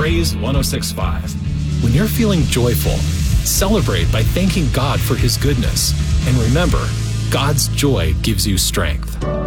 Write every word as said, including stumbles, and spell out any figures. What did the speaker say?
Praise one oh six point five. When you're feeling joyful, celebrate by thanking God for His goodness. And remember, God's joy gives you strength.